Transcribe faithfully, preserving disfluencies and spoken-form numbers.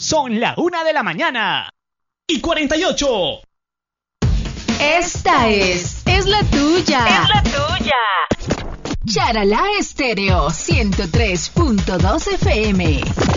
Son la una de la mañana y cuarenta y ocho. Esta es, es la tuya. Es la tuya. Charalá Estéreo ciento tres punto dos F M.